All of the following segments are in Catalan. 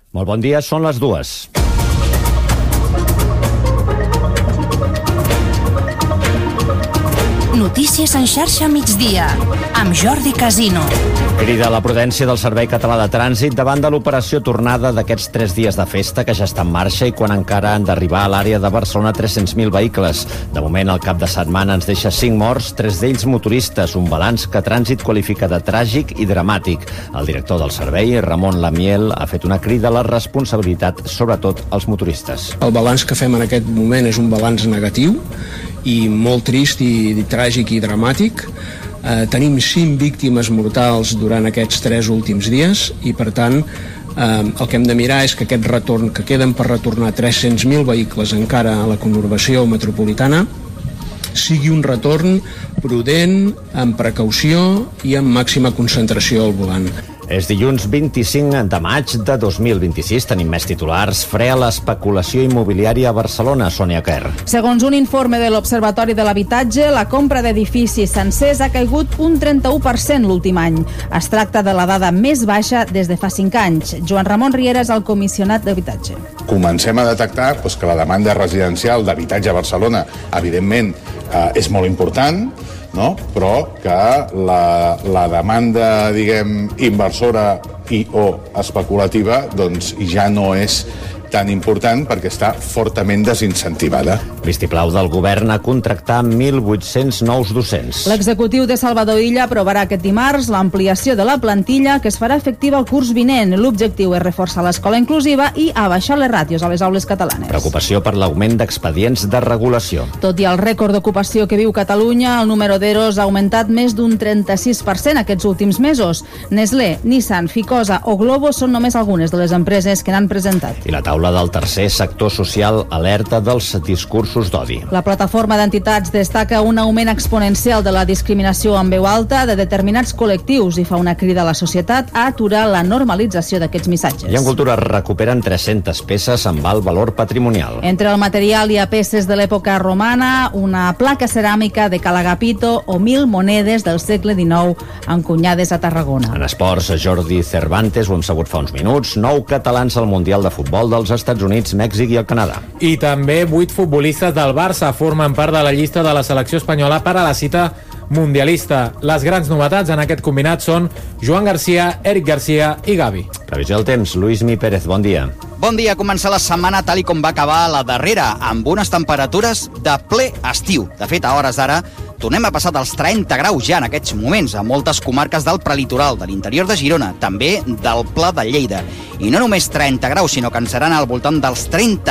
Molt bon dia, són les 2. Notícies en xarxa migdia, amb Jordi Casino. Crida a la prudència del Servei Català de Trànsit davant de l'operació tornada d'aquests 3 dies de festa que ja està en marxa i quan encara han d'arribar a l'àrea de Barcelona 300.000 vehicles. De moment, el cap de setmana ens deixa 5 morts, 3 d'ells motoristes, un balanç que Trànsit qualifica de tràgic i dramàtic. El director del servei, Ramon Lamiel, ha fet una crida a la responsabilitat, sobretot als motoristes. El balanç que fem en aquest moment és un balanç negatiu i molt trist i tràgic i dramàtic. Tenim 5 víctimes mortals durant aquests 3 últims dies i, per tant, el que hem de mirar és que aquest retorn, que queden per retornar 300.000 vehicles encara a la conurbació metropolitana, sigui un retorn prudent, amb precaució i amb màxima concentració al volant. És dilluns 25 de maig de 2026. Tenim més titulars. Fre a l'especulació immobiliària a Barcelona, Sònia Quer. Segons un informe de l'Observatori de l'Habitatge, la compra d'edificis sencers ha caigut un 31% l'últim any. Es tracta de la dada més baixa des de fa 5 anys. Joan Ramon Riera és el comissionat d'habitatge. Comencem a detectar que la demanda residencial d'habitatge a Barcelona, evidentment, és molt important, no? Però que la demanda, diguem, inversora i o especulativa, doncs ja no és tan important perquè està fortament desincentivada. Vistiplau del govern a contractar 1.800 nous docents. L'executiu de Salvador Illa aprovarà aquest dimarts l'ampliació de la plantilla que es farà efectiva el curs vinent. L'objectiu és reforçar l'escola inclusiva i abaixar les ràtios a les aules catalanes. Preocupació per l'augment d'expedients de regulació. Tot i el rècord d'ocupació que viu Catalunya, el número d'EROs ha augmentat més d'un 36% aquests últims mesos. Nestlé, Nissan, Ficosa o Globo són només algunes de les empreses que n'han presentat. I la taula del tercer sector social alerta dels discursos d'odi. La plataforma d'entitats destaca un augment exponencial de la discriminació en veu alta de determinats col·lectius i fa una crida a la societat a aturar la normalització d'aquests missatges. I en cultura recuperen 300 peces amb alt valor patrimonial. Entre el material hi ha peces de l'època romana, una placa ceràmica de Calagapito o 1.000 monedes del segle XIX encunyades a Tarragona. En esports, Jordi Cervantes, ho hem sabut fa uns minuts, 9 catalans al Mundial de Futbol dels Estats Units, Mèxic i el Canadà. I també 8 futbolistes del Barça formen part de la llista de la selecció espanyola per a la cita mundialista. Les grans novetats en aquest combinat són Joan Garcia, Eric Garcia i Gavi. Previsió del temps, Luismi Pérez, bon dia. Bon dia, començar la setmana tal i com va acabar la darrera, amb unes temperatures de ple estiu. De fet, a hores d'ara, tornem a passar dels 30 graus ja en aquests moments a moltes comarques del prelitoral, de l'interior de Girona, també del Pla de Lleida. I no només 30 graus, sinó que en seran al voltant dels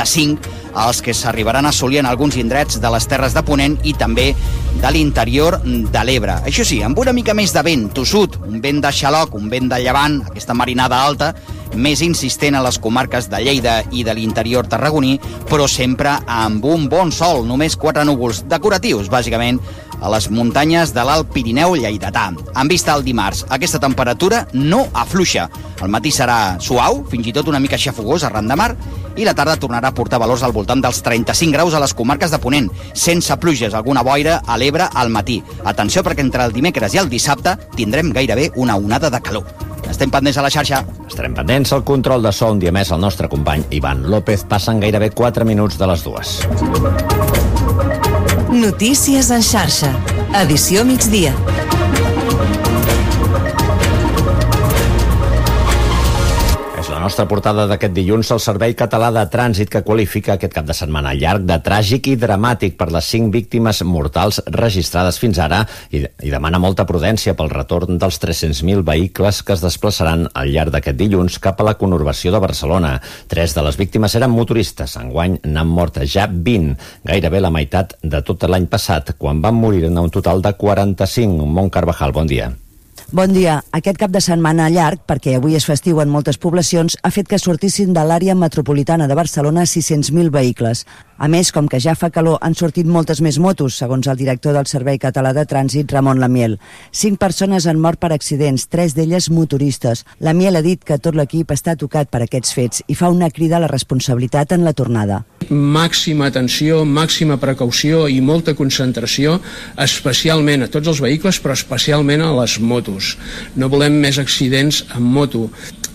35 els que s'arribaran a assolir en alguns indrets de les Terres de Ponent i també de l'interior de l'Ebre. Això sí, amb una mica més de vent tossut, un vent de xaloc, un vent de llevant, aquesta marinada alta, més insistent a les comarques de Lleida i de l'interior tarragoní, però sempre amb un bon sol, només 4 núvols decoratius, bàsicament, a les muntanyes de l'Alt Pirineu lleidatà. En vista al dimarts, aquesta temperatura no afluixa. El matí serà suau, fins i tot una mica xafogós arran de mar, i la tarda tornarà a portar valors al voltant dels 35 graus a les comarques de Ponent, sense pluges, alguna boira a l'Ebre al matí. Atenció, perquè entre el dimecres i el dissabte tindrem gairebé una onada de calor. Estem pendents a la xarxa. Estarem pendents al control de so un dia més el nostre company Ivan López. Passen gairebé 4 minuts de les 2. Notícies en xarxa. Edició migdia. La nostra portada d'aquest dilluns, el Servei Català de Trànsit, que qualifica aquest cap de setmana llarg de tràgic i dramàtic per les 5 víctimes mortals registrades fins ara i demana molta prudència pel retorn dels 300.000 vehicles que es desplaçaran al llarg d'aquest dilluns cap a la conurbació de Barcelona. 3 de les víctimes eren motoristes. Enguany n'han mort ja 20, gairebé la meitat de tot l'any passat, quan van morir en un total de 45. Mont Carvajal, bon dia. Bon dia. Aquest cap de setmana llarg, perquè avui és festiu en moltes poblacions, ha fet que sortissin de l'àrea metropolitana de Barcelona 600.000 vehicles. A més, com que ja fa calor, han sortit moltes més motos, segons el director del Servei Català de Trànsit, Ramon Lamiel. 5 persones han mort per accidents, 3 d'elles motoristes. Lamiel ha dit que tot l'equip està tocat per aquests fets i fa una crida a la responsabilitat en la tornada. Màxima atenció, màxima precaució i molta concentració, especialment a tots els vehicles, però especialment a les motos. No volem més accidents amb moto.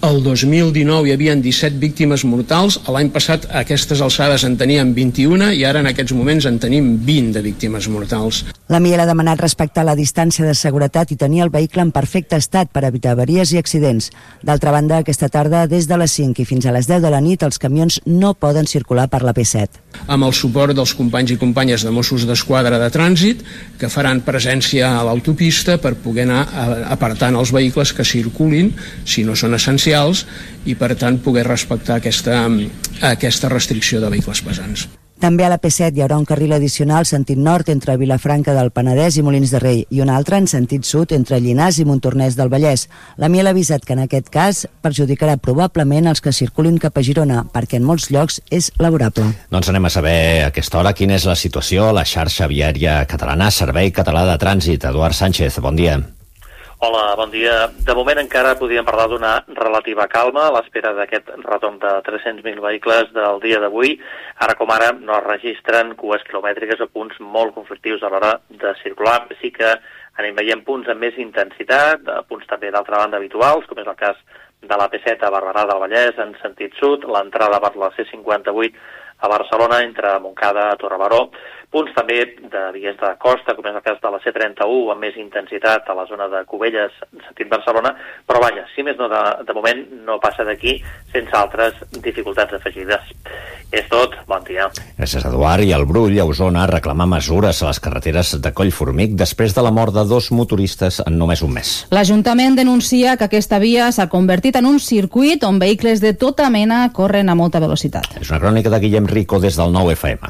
El 2019 hi havia 17 víctimes mortals, l'any passat a aquestes alçades en teníem 21 i ara en aquests moments en tenim 20 de víctimes mortals. La Miel ha demanat respectar la distància de seguretat i tenir el vehicle en perfecte estat per evitar avaries i accidents. D'altra banda, aquesta tarda, des de les 5 i fins a les 10 de la nit, els camions no poden circular per la P7. Amb el suport dels companys i companyes de Mossos d'Esquadra de Trànsit, que faran presència a l'autopista per poder anar apartant els vehicles que circulin, si no són essencials, i per tant poder respectar aquesta restricció de vehicles pesants. També a la P7 hi haurà un carril addicional sentit nord entre Vilafranca del Penedès i Molins de Rei i un altre en sentit sud entre Llinars i Montornès del Vallès. La Miel ha avisat que en aquest cas perjudicarà probablement els que circulin cap a Girona, perquè en molts llocs és laborable. Doncs anem a saber a aquesta hora quina és la situació a la xarxa viària catalana, Servei Català de Trànsit. Eduard Sánchez, bon dia. Hola, bon dia. De moment encara podríem parlar d'una relativa calma a l'espera d'aquest retorn de 300.000 vehicles del dia d'avui. Ara com ara no es registren cues quilomètriques o punts molt conflictius a l'hora de circular. Sí que anem veient punts amb més intensitat, punts també d'altra banda habituals, com és el cas de la P7 a Barberà del Vallès en sentit sud, l'entrada per la C58 a Barcelona entre Montcada a Torrebaró, punts també de vies de costa, com és el cas de la C31, amb més intensitat a la zona de Cubelles, en sentit Barcelona, però vaja, si més no, de moment no passa d'aquí sense altres dificultats afegides. És tot, bon dia. Gràcies, Eduard. I el Brull, a Osona, reclama mesures a les carreteres de Collformic després de la mort de 2 motoristes en només un mes. L'Ajuntament denuncia que aquesta via s'ha convertit en un circuit on vehicles de tota mena corren a molta velocitat. És una crònica de Guillem Rico des del 9FM.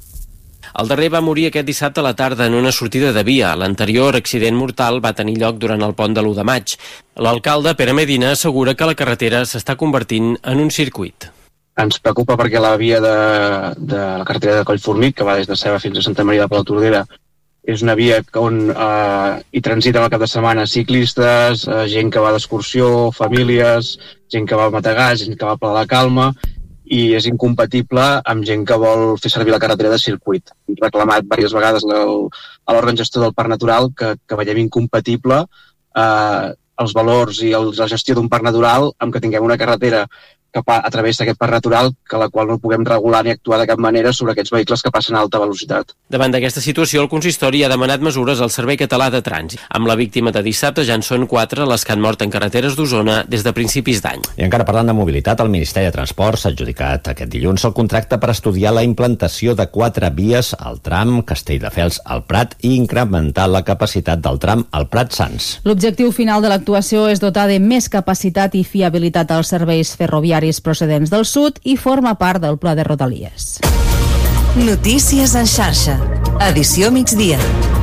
El darrer va morir aquest dissabte a la tarda en una sortida de via. L'anterior accident mortal va tenir lloc durant el pont de l'1 de maig. L'alcalde, Pere Medina, assegura que la carretera s'està convertint en un circuit. Ens preocupa perquè la via de la carretera de Collformic, que va des de Ceba fins a Santa Maria de Palautordera, és una via on hi transiten al cap de setmana ciclistes, gent que va d'excursió, famílies, gent que va a Mategàs, gent que va a Pla de la Calma, i és incompatible amb gent que vol fer servir la carretera de circuit. Hem reclamat diverses vegades a l'òrgan gestor del Parc Natural que veiem incompatible els valors i la gestió d'un parc natural amb que tinguem una carretera a través d'aquest parc natural que la qual no puguem regular ni actuar de cap manera sobre aquests vehicles que passen a alta velocitat. Davant d'aquesta situació, el consistori ha demanat mesures al Servei Català de Trànsit. Amb la víctima de dissabte ja en són 4 les que han mort en carreteres d'Osona des de principis d'any. I encara parlant de mobilitat, el Ministeri de Transports s'ha adjudicat aquest dilluns el contracte per estudiar la implantació de 4 vies al tram Castelldefels al Prat i incrementar la capacitat del tram al Prat Sants. L'objectiu final de l'actuació és dotar de més capacitat i fiabilitat als serveis ferroviaris procedents del sud i forma part del Pla de Rodalies. Notícies en xarxa. Edició migdia.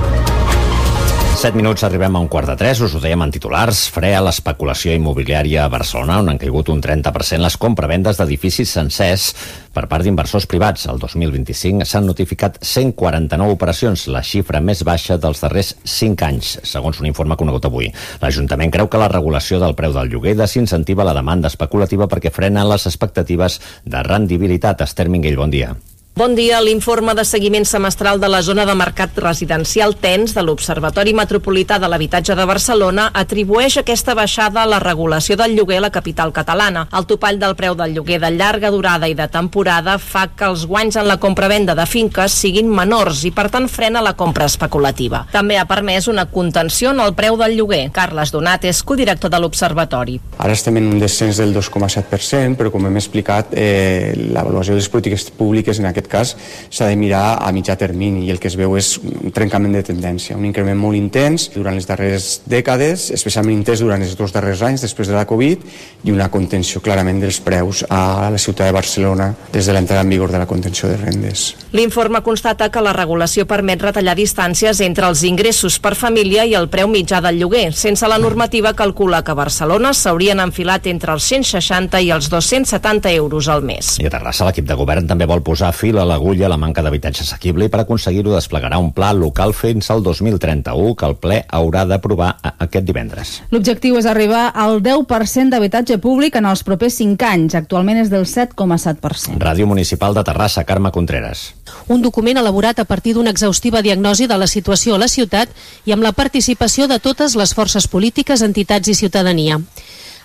7 minuts, arribem a 2:45, us ho dèiem en titulars. Fre a l'especulació immobiliària a Barcelona, on han caigut un 30% les compravendes d'edificis sencers per part d'inversors privats. El 2025 s'han notificat 149 operacions, la xifra més baixa dels darrers 5 anys, segons un informe conegut avui. L'Ajuntament creu que la regulació del preu del lloguer desincentiva la demanda especulativa perquè frena les expectatives de rendibilitat. Esther Minguell, bon dia. Bon dia. L'informe de seguiment semestral de la zona de mercat residencial TENS de l'Observatori Metropolità de l'Habitatge de Barcelona atribueix aquesta baixada a la regulació del lloguer a la capital catalana. El topall del preu del lloguer de llarga durada i de temporada fa que els guanys en la compra-venda de finques siguin menors i, per tant, frena la compra especulativa. També ha permès una contenció en el preu del lloguer. Carles Donat és codirector de l'Observatori. Ara estem en un descens del 2,7%, però com hem explicat, l'avaluació de les polítiques públiques en aquest cas s'ha de mirar a mitjà termini i el que es veu és un trencament de tendència, un increment molt intens durant les darreres dècades, especialment intens durant els 2 darrers anys després de la Covid, i una contenció clarament dels preus a la ciutat de Barcelona des de l'entrada en vigor de la contenció de rendes. L'informe constata que la regulació permet retallar distàncies entre els ingressos per família i el preu mitjà del lloguer. Sense la normativa calcula que a Barcelona s'haurien enfilat entre els 160 i els 270 euros al mes. I a Terrassa l'equip de govern també vol posar fil a l'agulla la manca d'habitatge assequible i per aconseguir-ho desplegarà un pla local fins al 2031 que el ple haurà d'aprovar aquest divendres. L'objectiu és arribar al 10% d'habitatge públic en els propers 5 anys. Actualment és del 7,7%. Ràdio Municipal de Terrassa, Carme Contreras. Un document elaborat a partir d'una exhaustiva diagnosi de la situació a la ciutat i amb la participació de totes les forces polítiques, entitats i ciutadania.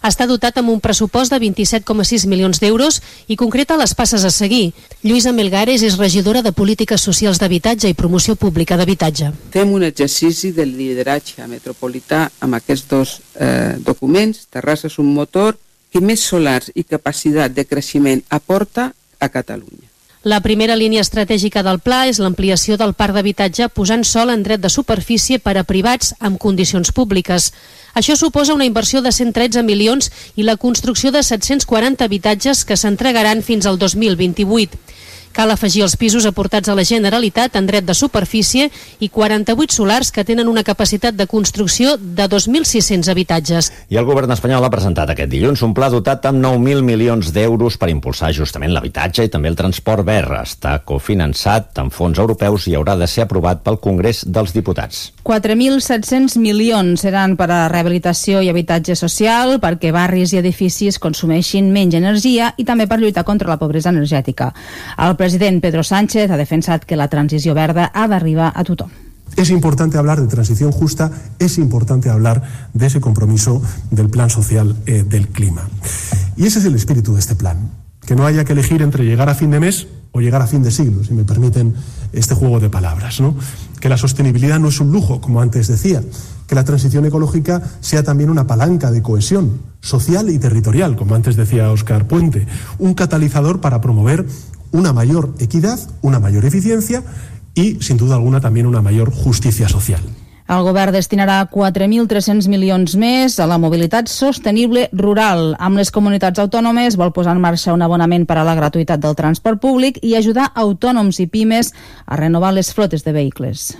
Està dotat amb un pressupost de 27,6 milions d'euros i concreta les passes a seguir. Lluïsa Melgares és regidora de Polítiques Socials d'Habitatge i Promoció Pública d'Habitatge. Fem un exercici del lideratge metropolità amb aquests dos documents. Terrassa és un motor que més solars i capacitat de creixement aporta a Catalunya. La primera línia estratègica del pla és l'ampliació del parc d'habitatge posant sòl en dret de superfície per a privats amb condicions públiques. Això suposa una inversió de 113 milions i la construcció de 740 habitatges que s'entregaran fins al 2028. Cal afegir els pisos aportats a la Generalitat en dret de superfície i 48 solars que tenen una capacitat de construcció de 2.600 habitatges. I el govern espanyol ha presentat aquest dilluns un pla dotat amb 9.000 milions d'euros per impulsar justament l'habitatge i també el transport verd. Està cofinançat amb fons europeus i haurà de ser aprovat pel Congrés dels Diputats. 4.700 milions seran per a rehabilitació i habitatge social, perquè barris i edificis consumeixin menys energia i també per lluitar contra la pobresa energètica. El president Pedro Sánchez ha defensat que la transició verda ha d'arribar a tothom. Es importante hablar de transición justa, es importante hablar de ese compromiso del plan social del clima. Y ese es el espíritu de este plan, que no haya que elegir entre llegar a fin de mes o llegar a fin de siglo, si me permiten este juego de palabras, ¿no? Que la sostenibilidad no es un lujo, como antes decía, que la transición ecológica sea también una palanca de cohesión social y territorial, como antes decía Óscar Puente, un catalizador para promover una mayor equidad, una mayor eficiencia y, sin duda alguna, también una mayor justicia social. El govern destinarà 4.300 milions més a la mobilitat sostenible rural. Amb les comunitats autònomes vol posar en marxa un abonament per a la gratuïtat del transport públic i ajudar autònoms i pimes a renovar les flotes de vehicles.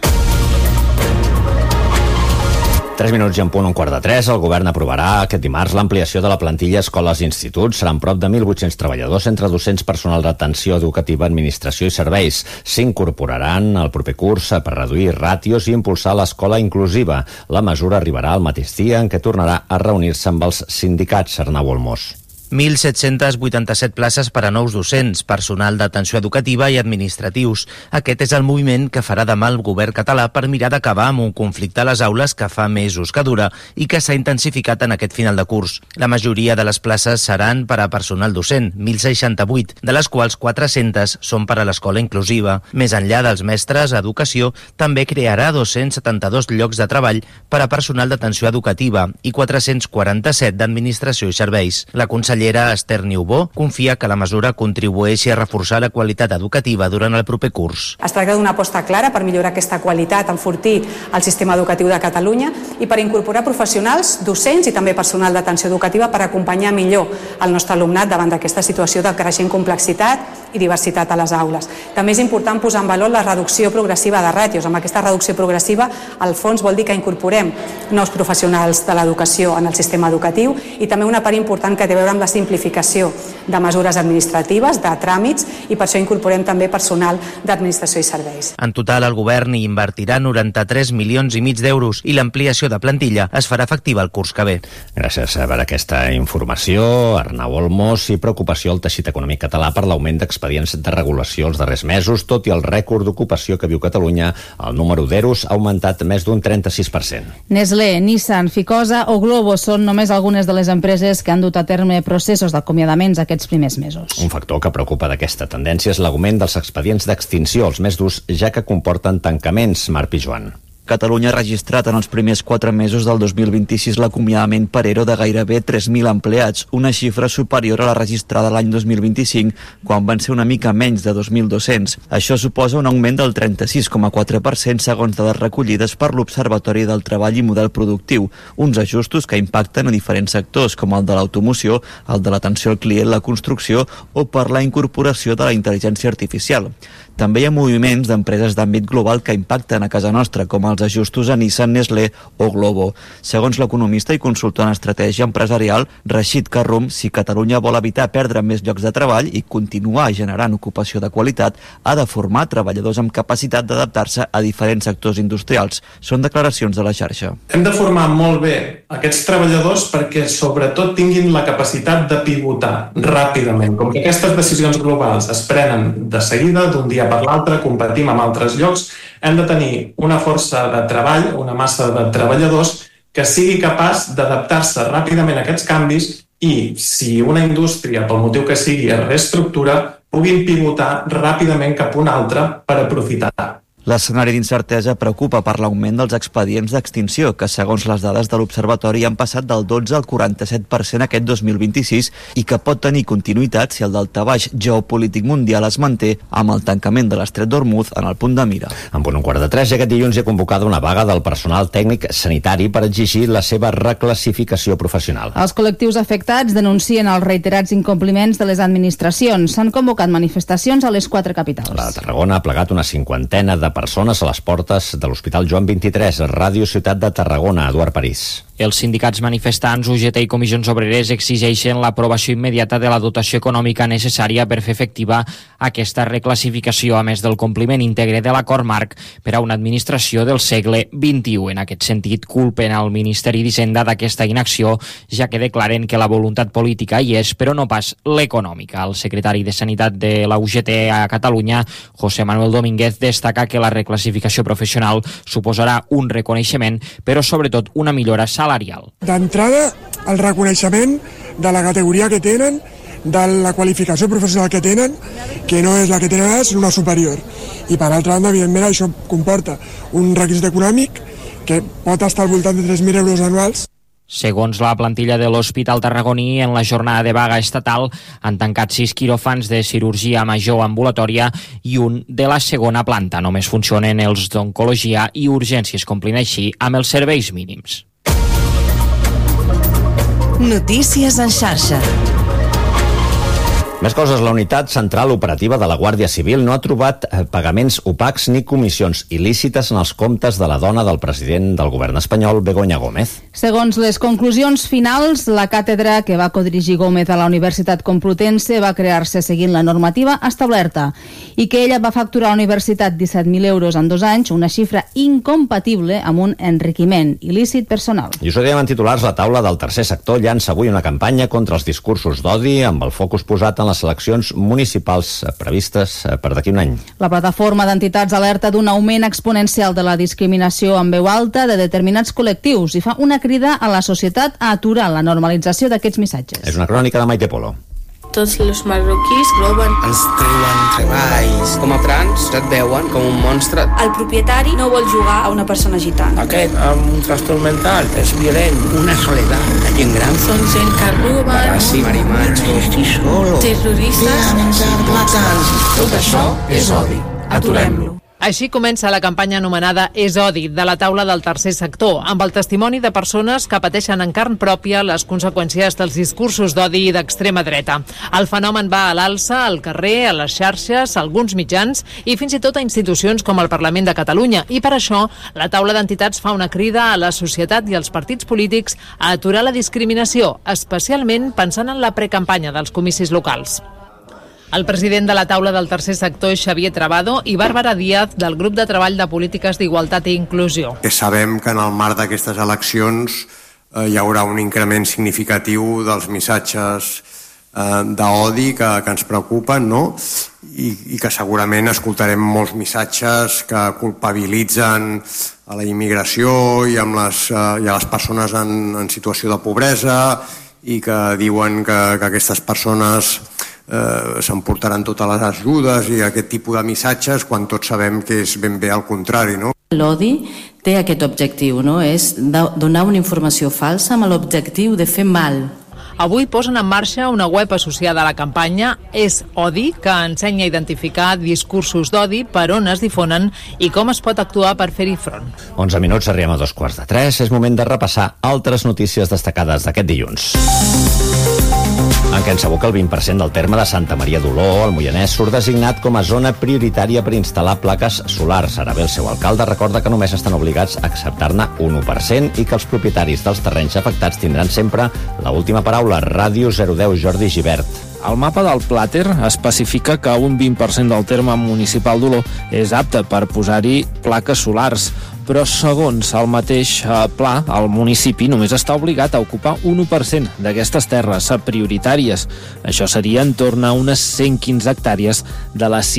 3 minuts i en punt, 2:45. El govern aprovarà aquest dimarts l'ampliació de la plantilla a escoles i instituts. Seran prop de 1.800 treballadors, entre docents, personal d'atenció educativa, administració i serveis. S'incorporaran al proper curs per reduir ràtios i impulsar l'escola inclusiva. La mesura arribarà al mateix dia en què tornarà a reunir-se amb els sindicats. Arnau Olmos. 1.787 places per a nous docents, personal d'atenció educativa i administratius. Aquest és el moviment que farà demà el govern català per mirar d'acabar amb un conflicte a les aules que fa mesos que dura i que s'ha intensificat en aquest final de curs. La majoria de les places seran per a personal docent, 1.068, de les quals 400 són per a l'escola inclusiva. Més enllà dels mestres, Educació també crearà 272 llocs de treball per a personal d'atenció educativa i 447 d'administració i serveis. La consellera Esther Niubó confia que la mesura contribueixi a reforçar la qualitat educativa durant el proper curs. Es tracta d'una aposta clara per millorar aquesta qualitat, enfortir el sistema educatiu de Catalunya i per incorporar professionals, docents i també personal d'atenció educativa per acompanyar millor el nostre alumnat davant d'aquesta situació de creixent complexitat i diversitat a les aules. També és important posar en valor la reducció progressiva de ràtios. Amb aquesta reducció progressiva, al fons vol dir que incorporem nous professionals de l'educació en el sistema educatiu i també una part important que té a veure amb la simplificació de mesures administratives, de tràmits, i per això incorporem també personal d'administració i serveis. En total, el govern hi invertirà 93 milions i mig d'euros i l'ampliació de plantilla es farà efectiva el curs que ve. Gràcies per aquesta informació, Arnau Olmos. I preocupació al teixit econòmic català per l'augment d'expedients de regulació els darrers mesos. Tot i el rècord d'ocupació que viu Catalunya, el número d'EROs ha augmentat més d'un 36%. Nestlé, Nissan, Ficosa o Glovo són només algunes de les empreses que han dut a terme processos d'acomiadaments aquests primers mesos. Un factor que preocupa d'aquesta tendència és l'augment dels expedients d'extinció, els més durs, ja que comporten tancaments. Marc Pijuan. Catalunya ha registrat en els primers 4 mesos del 2026 l'acomiadament per ERO de gairebé 3.000 empleats, una xifra superior a la registrada l'any 2025, quan van ser una mica menys de 2.200. Això suposa un augment del 36,4% segons dades recollides per l'Observatori del Treball i Model Productiu, uns ajustos que impacten a diferents sectors, com el de l'automoció, el de l'atenció al client, la construcció o per la incorporació de la intel·ligència artificial. També hi ha moviments d'empreses d'àmbit global que impacten a casa nostra, com els ajustos a Nissan, Nestlé o Glovo. Segons l'economista i consultor en estratègia empresarial Rashid Karrum, si Catalunya vol evitar perdre més llocs de treball i continuar generant ocupació de qualitat, ha de formar treballadors amb capacitat d'adaptar-se a diferents sectors industrials. Són declaracions de la xarxa. Hem de formar molt bé aquests treballadors perquè sobretot tinguin la capacitat de pivotar ràpidament. Com que aquestes decisions globals es prenen de seguida, d'un dia per l'altre, competim amb altres llocs, hem de tenir una força de treball, una massa de treballadors que sigui capaç d'adaptar-se ràpidament a aquests canvis i, si una indústria, pel motiu que sigui, es reestructura, puguin pivotar ràpidament cap a una altra per aprofitar. L'escenari d'incertesa preocupa per l'augment dels expedients d'extinció, que segons les dades de l'Observatori han passat del 12 al 47% aquest 2026 i que pot tenir continuïtat si el daltabaix geopolític mundial es manté amb el tancament de l'estret d'Hormuz en el punt de mira. En punt 1:45, aquest dilluns hi ha convocada una vaga del personal tècnic sanitari per exigir la seva reclassificació professional. Els col·lectius afectats denuncien els reiterats incompliments de les administracions. S'han convocat manifestacions a les 4 capitals. La de Tarragona ha plegat una cinquantena de persones a les portes de l'Hospital Joan 23, Ràdio Ciutat de Tarragona, Eduard París. Els sindicats manifestants, UGT i Comissions Obreres exigeixen l'aprovació immediata de la dotació econòmica necessària per fer efectiva aquesta reclassificació, a més del compliment íntegre de l'acord marc per a una administració del segle XXI. En aquest sentit, culpen al Ministeri d'Hisenda d'aquesta inacció, ja que declaren que la voluntat política hi és, però no pas l'econòmica. El secretari de Sanitat de la UGT a Catalunya, José Manuel Domínguez, destaca que la reclassificació professional suposarà un reconeixement, però sobretot una millora salarial. D'entrada, el reconeixement de la categoria que tenen, de la qualificació professional que tenen, que no és la que tenen ara, sinó una superior. I per altra banda, evidentment, això comporta un requisit econòmic que pot estar al voltant de 3.000 euros anuals. Segons la plantilla de l'Hospital Tarragoní, en la jornada de vaga estatal han tancat 6 quiròfans de cirurgia major ambulatòria i un de la segona planta. Només funcionen els d'oncologia i urgències, complint així amb els serveis mínims. Notícies en xarxa. Més coses, la unitat central operativa de la Guàrdia Civil no ha trobat pagaments opacs ni comissions il·lícites en els comptes de la dona del president del govern espanyol, Begoña Gómez. Segons les conclusions finals, la càtedra que va codirigir Gómez a la Universitat Complutense va crear-se seguint la normativa establerta i que ella va facturar a la universitat 17.000 euros en 2 anys, una xifra incompatible amb un enriquiment il·lícit personal. I us ho dèiem en titulars, la taula del tercer sector llança avui una campanya contra els discursos d'odi amb el focus posat en les eleccions municipals previstes per d'aquí un any. La plataforma d'entitats alerta d'un augment exponencial de la discriminació en veu alta de determinats col·lectius i fa una crida a la societat a aturar la normalització d'aquests missatges. És una crònica de Maite Polo. Tots els marroquís roben. Ens treuen treballs. Com a trans et veuen com un monstre. El propietari no vol jugar a una persona gitana. Aquest amb un trastorn mental és violent. Una soledat. La gent gran. Són gent que roben. Barassi, marimatge. Estic solo. Terroristes. Tot això és odi. Aturem-lo. Així comença la campanya anomenada És odi, de la taula del tercer sector, amb el testimoni de persones que pateixen en carn pròpia les conseqüències dels discursos d'odi d'extrema dreta. El fenomen va a l'alça, al carrer, a les xarxes, a alguns mitjans i fins i tot a institucions com el Parlament de Catalunya. I per això, la taula d'entitats fa una crida a la societat i als partits polítics a aturar la discriminació, especialment pensant en la precampanya dels comicis locals. El president de la taula del tercer sector és Xavier Trabado i Bàrbara Díaz del grup de treball de polítiques d'igualtat i inclusió. Sabem que en el marc d'aquestes eleccions hi haurà un increment significatiu dels missatges d'odi que ens preocupen, no? I que segurament escoltarem molts missatges que culpabilitzen a la immigració i a les persones en situació de pobresa i que diuen que aquestes persones s'emportaran totes les ajudes i aquest tipus de missatges quan tots sabem que és ben bé al contrari, no? L'odi té aquest objectiu, no? És donar una informació falsa amb l'objectiu de fer mal. Avui posen en marxa una web associada a la campanya És Odi, que ensenya a identificar discursos d'odi, per on es difonen i com es pot actuar per fer-hi front. 11 minuts, arribem a 2:45. És moment de repassar altres notícies destacades d'aquest dilluns. En què ens aboca el 20% del terme de Santa Maria d'Oló, el Moianès, surt designat com a zona prioritària per instal·lar plaques solars. Ara bé, el seu alcalde recorda que només estan obligats a acceptar-ne un 1% i que els propietaris dels terrenys afectats tindran sempre l'última paraula. Ràdio 010, Jordi Gibert. El mapa del Plàter especifica que un 20% del terme municipal d'Oló és apte per posar-hi plaques solars. però segons el mateix pla, el municipi només està obligat a ocupar un 1% d'aquestes terres prioritàries. Això seria en torn a unes 115 hectàrees de les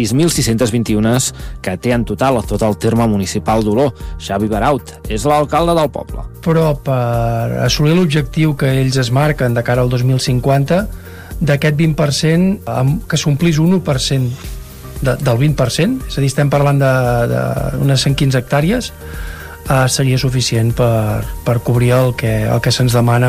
6.621 que té en total tot el terme municipal d'Oló. Xavi Baraut és l'alcalde del poble. Però per assolir l'objectiu que ells es marquen de cara al 2050, d'aquest 20%, que s'omplís un 1% del 20%, és a dir, estem parlant d'unes 115 hectàrees, seria suficient per cobrir el que se'ns demana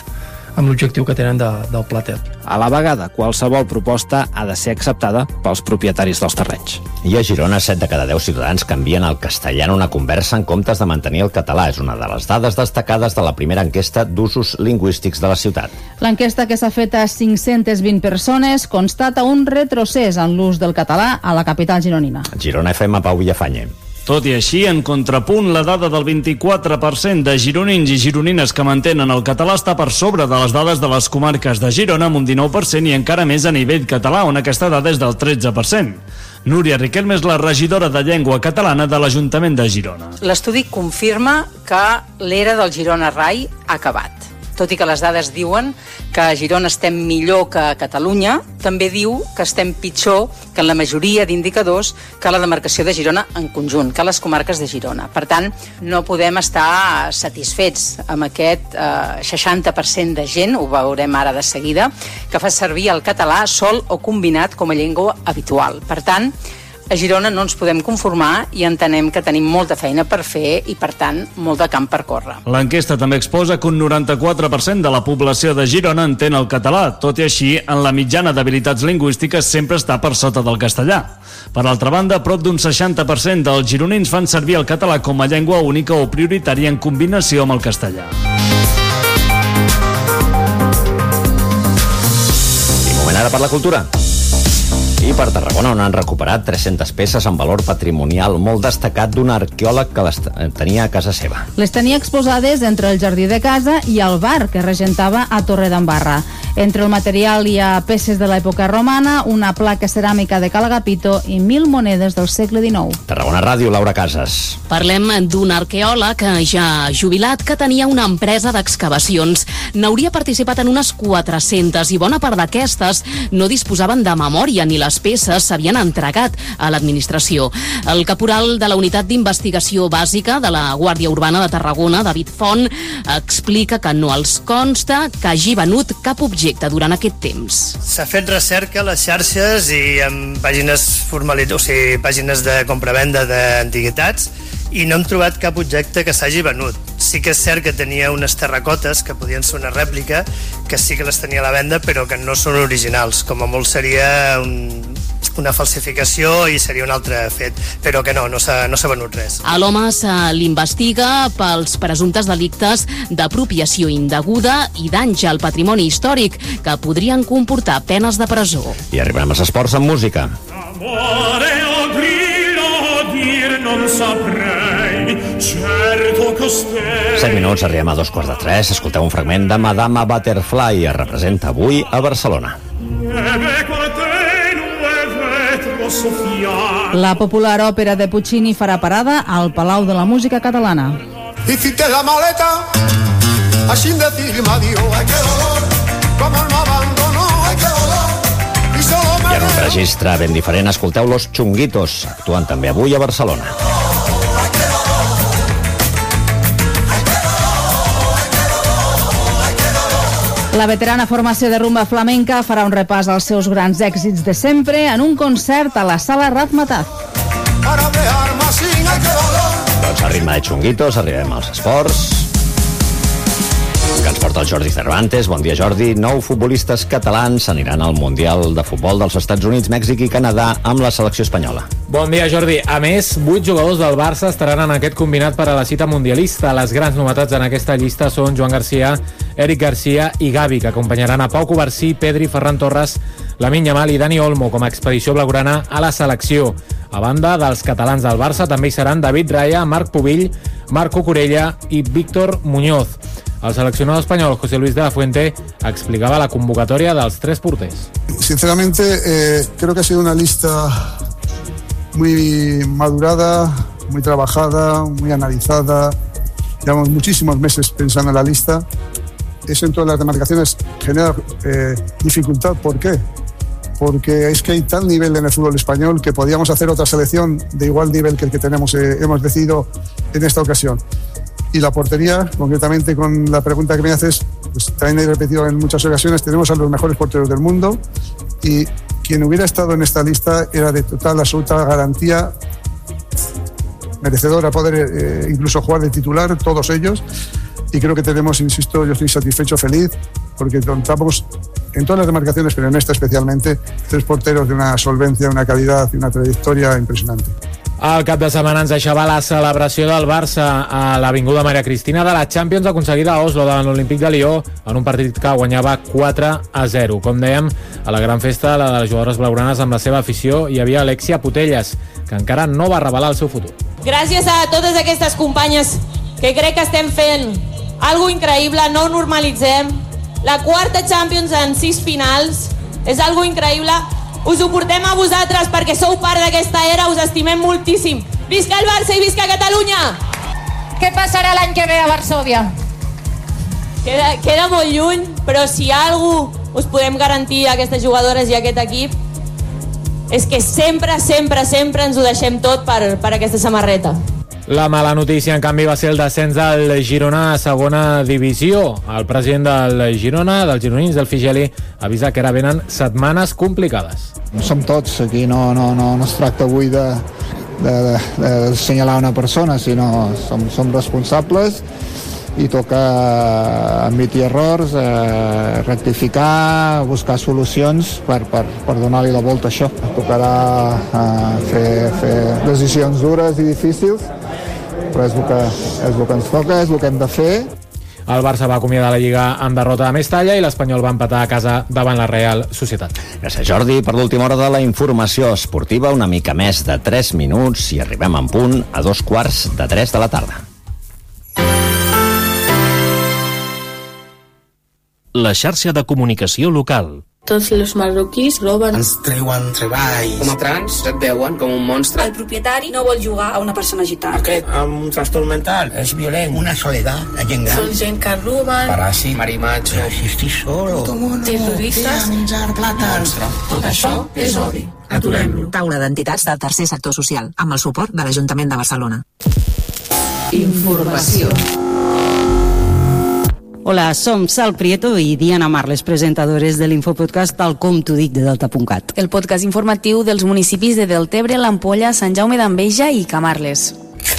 amb l'objectiu que tenen del Pla TEL. A la vegada, qualsevol proposta ha de ser acceptada pels propietaris dels terrenys. I a Girona, 7 de cada 10 ciutadans canvien el castellà en una conversa en comptes de mantenir el català. És una de les dades destacades de la primera enquesta d'usos lingüístics de la ciutat. L'enquesta, que s'ha fet a 520 persones, constata un retrocés en l'ús del català a la capital gironina. Girona FM, Pau Villafañe. Tot i així, en contrapunt, la dada del 24% de gironins i gironines que mantenen el català està per sobre de les dades de les comarques de Girona, amb un 19%, i encara més a nivell català, on aquesta dada és del 13%. Núria Riquelme és la regidora de Llengua Catalana de l'Ajuntament de Girona. L'estudi confirma que l'era del Girona Rai ha acabat. Tot i que les dades diuen que a Girona estem millor que a Catalunya, també diu que estem pitjor que en la majoria d'indicadors que la demarcació de Girona en conjunt, que les comarques de Girona. Per tant, no podem estar satisfets amb aquest 60% de gent, ho veurem ara de seguida, que fa servir el català sol o combinat com a llengua habitual. Per tant, a Girona no ens podem conformar i entenem que tenim molta feina per fer i, per tant, molt de camp per córrer. L'enquesta també exposa que un 94% de la població de Girona entén el català. Tot i així, en la mitjana d'habilitats lingüístiques sempre està per sota del castellà. Per altra banda, prop d'un 60% dels gironins fan servir el català com a llengua única o prioritària en combinació amb el castellà. I moment ara per la cultura. I per Tarragona, on han recuperat 300 peces amb valor patrimonial molt destacat d'un arqueòleg que les tenia a casa seva. Les tenia exposades entre el jardí de casa i el bar que regentava a Torredembarra. Entre el material hi ha peces de l'època romana, una placa ceràmica de Cal Agapito i 1.000 monedes del segle XIX. Tarragona Ràdio, Laura Casas. Parlem d'un arqueòleg ja jubilat que tenia una empresa d'excavacions. N'hauria participat en unes 400 i bona part d'aquestes no disposaven de memòria ni les peces s'havien entregat a l'administració. El caporal de la Unitat d'Investigació Bàsica de la Guàrdia Urbana de Tarragona, David Font, explica que no els consta que hagi venut cap objecte durant aquest temps. S'ha fet recerca a les xarxes i en pàgines pàgines de compravenda d'antiguitats i no hem trobat cap objecte que s'hagi venut. Sí que és cert que tenia unes terracotes que podien ser una rèplica, que sí que les tenia a la venda, però que no són originals. Com a molt seria una falsificació i seria un altre fet, però que no s'ha venut res. A l'home se l'investiga pels presumptes delictes d'apropiació indeguda i danys al patrimoni històric, que podrien comportar penes de presó. I arribem als esports amb música. Non saprei, certo che 7 minuts, arribem a 2:45. Escolteu un fragment de Madama Butterfly. Es representa avui a Barcelona. La popular òpera de Puccini farà parada al Palau de la Música Catalana. Hiciste la maleta, así decirme adiós. Ay, qué dolor, como no abandono. Ay, qué dolor. I en un registre ben diferent, escolteu Los Chunguitos, actuant també avui a Barcelona. La veterana formació de rumba flamenca farà un repàs als seus grans èxits de sempre en un concert a la Sala Razmataz. Doncs a ritme de Chunguitos arribem als esports, que ens porta el Jordi Cervantes. Bon dia, Jordi. 9 futbolistes catalans aniran al Mundial de Futbol dels Estats Units, Mèxic i Canadà amb la selecció espanyola. Bon dia, Jordi. A més, 8 jugadors del Barça estaran en aquest combinat per a la cita mundialista. Les grans novetats en aquesta llista són Joan Garcia, Eric Garcia i Gavi, que acompanyaran a Pau Covarsí, Pedri, Ferran Torres, Lamine Yamal i Dani Olmo com a expedició blaugrana a la selecció. A banda dels catalans del Barça també hi seran David Raya, Marc Pubill, Marc Cucurella i Víctor Muñoz. El seleccionador espanyol José Luis de la Fuente explicava la convocatòria dels 3 porters. Sinceramente, creo que ha sido una lista muy madurada, muy trabajada, muy analizada. Llevamos muchísimos meses pensando en la lista. Eso en todas las demarcaciones genera dificultad. ¿Por qué? Porque es que hay tal nivel en el fútbol español que podíamos hacer otra selección de igual nivel que el que tenemos, hemos decidido en esta ocasión. Y la portería, concretamente con la pregunta que me haces, pues también he repetido en muchas ocasiones, tenemos a los mejores porteros del mundo y quien hubiera estado en esta lista era de total, absoluta garantía, merecedor a poder incluso jugar de titular, todos ellos. Y creo que tenemos, insisto, yo estoy satisfecho, feliz, porque contamos en todas las demarcaciones, pero en esta especialmente, 3 porteros de una solvencia, una calidad y una trayectoria impresionante. El cap de setmana ens deixava la celebració del Barça a l'Avinguda Maria Cristina de la Champions aconseguida a Oslo davant l'Olímpic de Lió en un partit que guanyava 4-0. Com dèiem, a la gran festa, la de les jugadores blaugranes amb la seva afició, hi havia Alexia Putellas, que encara no va revelar el seu futur. Gràcies a totes aquestes companyes que crec que estem fent algo increïble, no ho normalitzem. La 4ª Champions en 6 finals és algo increïble. Us ho portem a vosaltres perquè sou part d'aquesta era, us estimem moltíssim. Visca el Barça i visca Catalunya! Què passarà l'any que ve a Varsòvia? Queda molt lluny, però si algú us podem garantir a aquestes jugadores i a aquest equip és que sempre, sempre, sempre ens ho deixem tot per aquesta samarreta. La mala notícia, en canvi, va ser el descens del Girona a segona divisió. El president del Girona, dels gironins, del Figeli, avisa que ara venen setmanes complicades. Som tots, aquí no es tracta avui de assenyalar una persona, sinó som responsables i toca admitir errors, rectificar, buscar solucions per donar-li la volta a això. Tocarà fer decisions dures i difícils, però és el que ens toca, és el que hem de fer. El Barça va acomiadar la Lliga amb derrota a Mestalla i l'Espanyol va empatar a casa davant la Real Societat. Gràcies, Jordi. Per l'última hora de la informació esportiva, una mica més de 3 minuts i arribem en punt a 2:45 de la tarda. La xarxa de comunicació local. Tots els marroquís roben. Ens treuen treball. Com a trans et veuen com un monstre. El propietari no vol jugar a una persona gitana. Aquest amb un trastorn mental és violent. Una soledat, la gent gran. Són gent que roben. Paràsit, marimatge. Si estic solo. Terroristes. Menjar plàtans. Tot això és odi. Aturem-lo. Taula d'entitats del tercer sector social, amb el suport de l'Ajuntament de Barcelona. Informació. Hola, som Sal Prieto i Diana Mar, les presentadores de l'infopodcast tal com t'ho dic de Delta.cat. El podcast informatiu dels municipis de Deltebre, l'Ampolla, Sant Jaume d'Enveja i Camarles.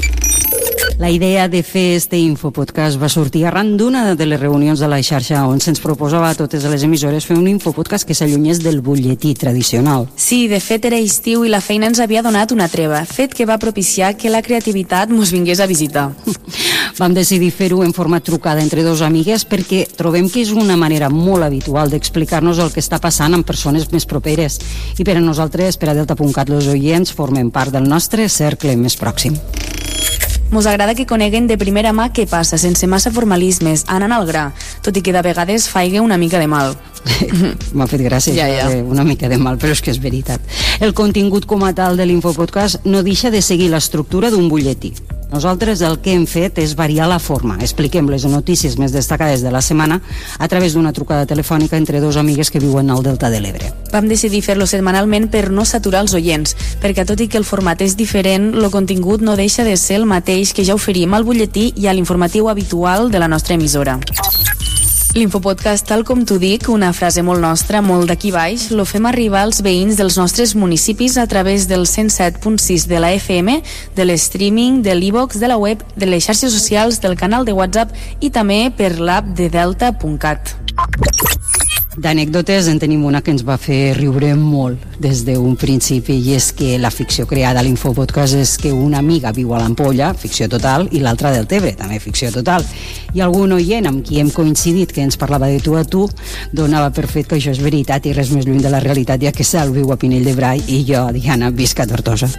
La idea de fer este infopodcast va sortir arran d'una de les reunions de la xarxa on se'ns proposava a totes les emissores fer un infopodcast que s'allunyés del butlletí tradicional. Sí, de fet era estiu i la feina ens havia donat una treva, fet que va propiciar que la creativitat mos vingués a visitar. Vam decidir fer-ho en format trucada entre dos amigues perquè trobem que és una manera molt habitual d'explicar-nos el que està passant amb persones més properes i per a nosaltres, per a Delta.cat, els oients formen part del nostre cercle més pròxim. Mos agrada que coneguen de primera mà què passa, sense massa formalismes, anant al gra, tot i que de vegades faigui una mica de mal. M'ha fet gràcia, una mica de mal, però és que és veritat. El contingut com a tal de l'infopodcast no deixa de seguir l'estructura d'un butlletí. Nosaltres el que hem fet és variar la forma. Expliquem les notícies més destacades de la setmana a través d'una trucada telefònica entre dos amigues que viuen al Delta de l'Ebre. Vam decidir fer-lo setmanalment per no saturar els oients, perquè tot i que el format és diferent, el contingut no deixa de ser el mateix que ja oferim al butlletí i a l'informatiu habitual de la nostra emissora. L'infopodcast, tal com t'ho dic, una frase molt nostra, molt d'aquí baix, lo fem arribar als veïns dels nostres municipis a través del 107.6 de la FM, de l'streaming, de l'e-box, de la web, de les xarxes socials, del canal de WhatsApp i també per l'app de Delta.cat. D'anècdotes en tenim una que ens va fer riure molt des d'un principi i és que la ficció creada a l'Infopodcast és que una amiga viu a l'Ampolla, ficció total, i l'altra del Tebre, també ficció total. I algun oient amb qui hem coincidit que ens parlava de tu a tu donava per fet que això és veritat i res més lluny de la realitat, ja que Sal viu a Pinell de Brai i jo, Diana, visc a Tortosa.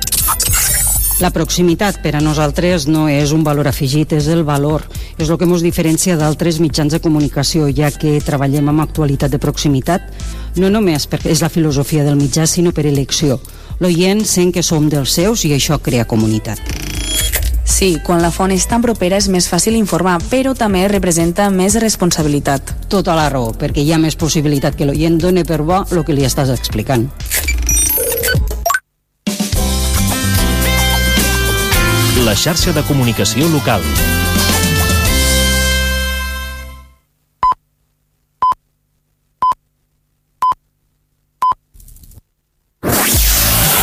La proximitat per a nosaltres no és un valor afegit, és el valor. És el que ens diferencia d'altres mitjans de comunicació, ja que treballem amb actualitat de proximitat, no només perquè és la filosofia del mitjà, sinó per elecció. L'oient sent que som dels seus i això crea comunitat. Sí, quan la font és tan propera és més fàcil informar, però també representa més responsabilitat. Tota la raó, perquè hi ha més possibilitat que l'oient doni per bo el que li estàs explicant. La xarxa de comunicació local.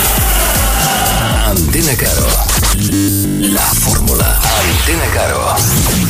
Antena Caro. La fórmula. Antena Caro.